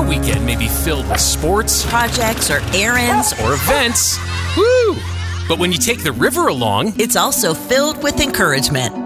weekend may be filled with sports, projects, or errands, or events. Woo! But when you take the river along, it's also filled with encouragement.